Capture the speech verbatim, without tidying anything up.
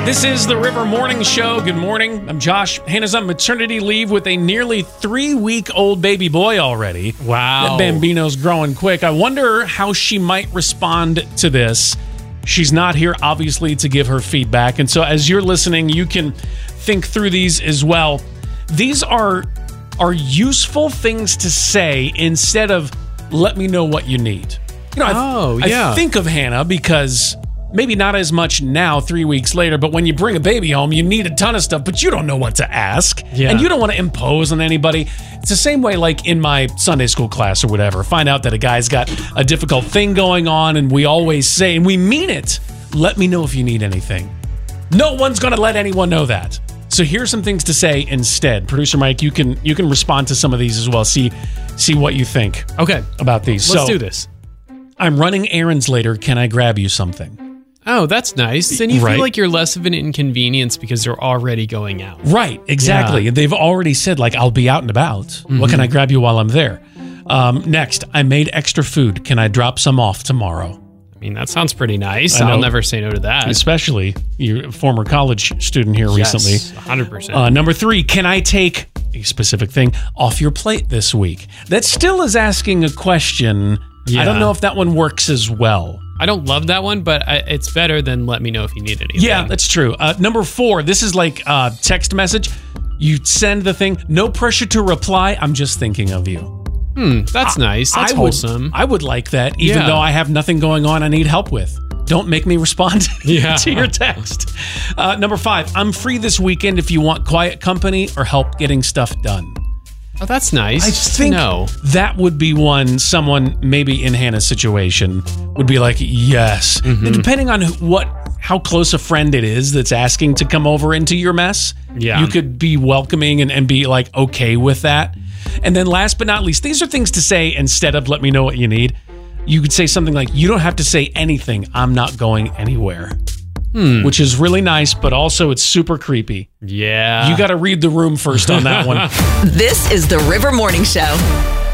This is the River Morning Show. Good morning. I'm Josh. Hannah's on maternity leave with a nearly three-week-old baby boy already. Wow. That Bambino's growing quick. I wonder how she might respond to this. She's not here, obviously, to give her feedback. And so as you're listening, you can think through these as well. These are, are useful things to say instead of, let me know what you need. You know, Oh, I, yeah. I think of Hannah because maybe not as much now, three weeks later, but when you bring a baby home, you need a ton of stuff, but you don't know what to ask. Yeah. And you don't want to impose on anybody. It's the same way like in my Sunday school class or whatever. Find out that a guy's got a difficult thing going on, and we always say, and we mean it, let me know if you need anything. No one's going to let anyone know that. So here's some things to say instead. Producer Mike, you can you can respond to some of these as well. See see what you think Okay. about these. Let's so, do this. I'm running errands later. Can I grab you something? Oh, that's nice. And you Right. feel like you're less of an inconvenience because they're already going out. Right, exactly. Yeah. And they've already said, like, I'll be out and about. What can I grab you while I'm there? Um, next, I made extra food. Can I drop some off tomorrow? I mean, that sounds pretty nice. I know. I'll never say no to that. Especially your former college student here recently. Yes, one hundred percent. Uh, number three, can I take a specific thing off your plate this week? That still is asking a question. Yeah. I don't know if that one works as well. I don't love that one, but I, it's better than let me know if you need anything. Yeah, that's true. Uh, number four, this is like a text message. You send the thing, no pressure to reply. I'm just thinking of you. Hmm, that's nice. That's I wholesome. Would, I would like that, even Yeah. though I have nothing going on I need help with. Don't make me respond Yeah. to your text. Uh, number five, I'm free this weekend if you want quiet company or help getting stuff done. Oh, that's nice. I think No. that would be one someone maybe in Hannah's situation would be like, yes. Mm-hmm. And depending on who- what, how close a friend it is that's asking to come over into your mess, Yeah. you could be welcoming and, and be like okay with that. And then last but not least, these are things to say instead of let me know what you need. You could say something like, you don't have to say anything. I'm not going anywhere. Hmm. Which is really nice, but also it's super creepy. Yeah. You got to read the room first on that one. This is the River Morning Show.